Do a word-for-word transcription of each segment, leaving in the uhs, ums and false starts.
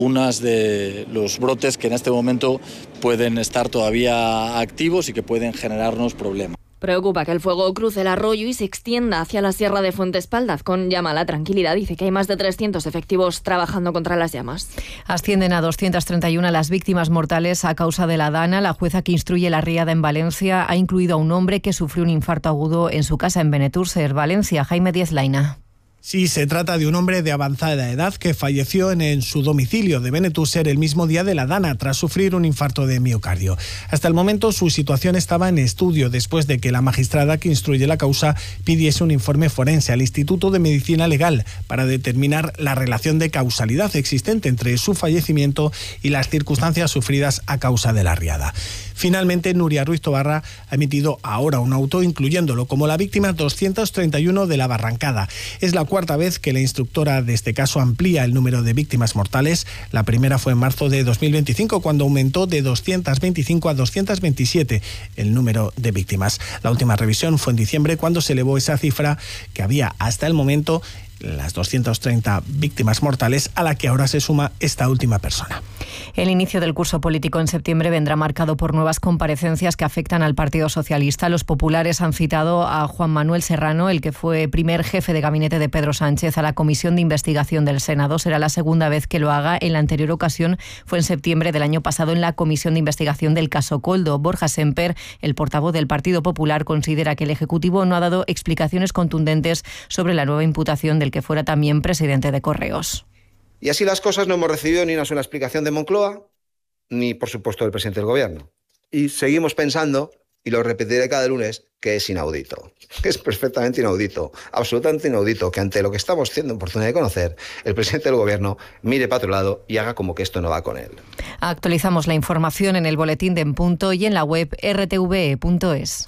unas de los brotes que en este momento pueden estar todavía activos y que pueden generarnos problemas. Preocupa que el fuego cruce el arroyo y se extienda hacia la sierra de Fuentespaldaz con llama a la tranquilidad. Dice que hay más de trescientos efectivos trabajando contra las llamas. Ascienden a doscientas treinta y una las víctimas mortales a causa de la Dana. La jueza que instruye la riada en Valencia ha incluido a un hombre que sufrió un infarto agudo en su casa en Benetúrser, Valencia. Jaime Díez Laina. Sí, se trata de un hombre de avanzada edad que falleció en, en su domicilio de Benetúrser el mismo día de la Dana tras sufrir un infarto de miocardio. Hasta el momento su situación estaba en estudio después de que la magistrada que instruye la causa pidiese un informe forense al Instituto de Medicina Legal para determinar la relación de causalidad existente entre su fallecimiento y las circunstancias sufridas a causa de la riada. Finalmente, Nuria Ruiz Tobarra ha emitido ahora un auto incluyéndolo como la víctima doscientos treinta y uno de la Barrancada. Es la cuarta vez que la instructora de este caso amplía el número de víctimas mortales. La primera fue en marzo de dos mil veinticinco, cuando aumentó de doscientas veinticinco a doscientas veintisiete el número de víctimas. La última revisión fue en diciembre, cuando se elevó esa cifra que había hasta el momento, las doscientas treinta víctimas mortales, a la que ahora se suma esta última persona. El inicio del curso político en septiembre vendrá marcado por nuevas comparecencias que afectan al Partido Socialista. Los populares han citado a Juan Manuel Serrano, el que fue primer jefe de gabinete de Pedro Sánchez, a la Comisión de Investigación del Senado. Será la segunda vez que lo haga. En la anterior ocasión fue en septiembre del año pasado en la Comisión de Investigación del caso Koldo. Borja Semper, el portavoz del Partido Popular, considera que el Ejecutivo no ha dado explicaciones contundentes sobre la nueva imputación del que fuera también presidente de Correos. Y así las cosas, no hemos recibido ni una sola explicación de Moncloa, ni por supuesto del presidente del Gobierno. Y seguimos pensando, y lo repetiré cada lunes, que es inaudito. Que es perfectamente inaudito, absolutamente inaudito, que ante lo que estamos teniendo oportunidad de conocer, el presidente del Gobierno mire para otro lado y haga como que esto no va con él. Actualizamos la información en el boletín de En Punto y en la web erre te ve punto es.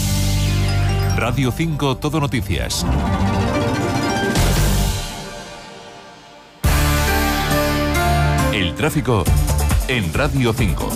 Radio cinco Todo Noticias. El tráfico en Radio cinco.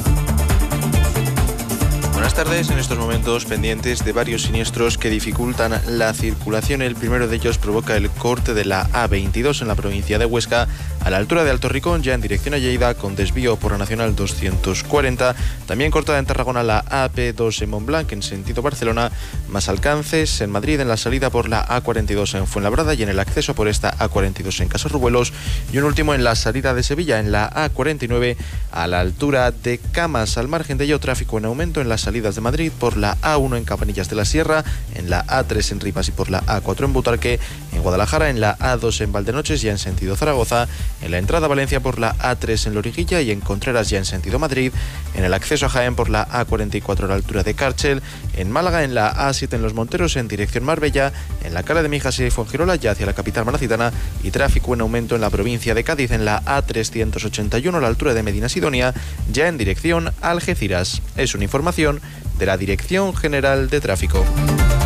Buenas tardes. En estos momentos pendientes de varios siniestros que dificultan la circulación. El primero de ellos provoca el corte de la A veintidós en la provincia de Huesca, a la altura de Alto Ricón, ya en dirección a Lleida, con desvío por la Nacional doscientos cuarenta. También cortada en Tarragona la A P dos en Montblanc, en sentido Barcelona. Más alcances en Madrid, en la salida por la A cuarenta y dos en Fuenlabrada y en el acceso por esta A cuarenta y dos en Casarrubuelos. Y un último en la salida de Sevilla, en la A cuarenta y nueve, a la altura de Camas. Al margen de ello, tráfico en aumento en las salidas de Madrid por la A uno en Campanillas de la Sierra, en la A tres en Rivas y por la A cuatro en Butarque, en Guadalajara, en la A dos en Valdenoches ya en sentido Zaragoza, en la entrada a Valencia por la A tres en Loriguilla y en Contreras ya en sentido Madrid, en el acceso a Jaén por la A cuarenta y cuatro a la altura de Cárchel, en Málaga en la A siete en Los Monteros en dirección Marbella, en la Cala de Mijas y Fuengirola ya hacia la capital malacitana, y tráfico en aumento en la provincia de Cádiz en la A trescientos ochenta y uno a la altura de Medina Sidonia ya en dirección a Algeciras. Es una información de la Dirección General de Tráfico.